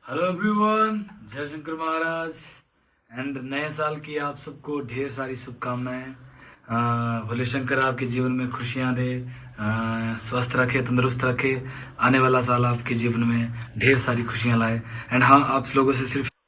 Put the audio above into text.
Hello everyone, जय Shankar Maharaj and नए साल की आप सबको ढेर सारी शुभकामनाएं। भोले शंकर आपके जीवन में खुशियां दे, स्वस्थ रखे, तंदुरुस्त रखे। आने वाला साल आपके जीवन में ढेर सारी खुशियां लाए। एंड हाँ, आप लोगों से सिर्फ